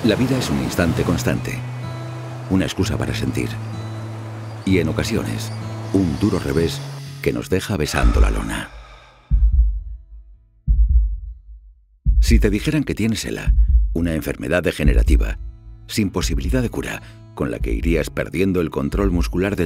La vida es un instante constante, una excusa para sentir. Y en ocasiones, un duro revés que nos deja besando la lona. Si te dijeran que tienes ELA, una enfermedad degenerativa, sin posibilidad de cura, con la que irías perdiendo el control muscular de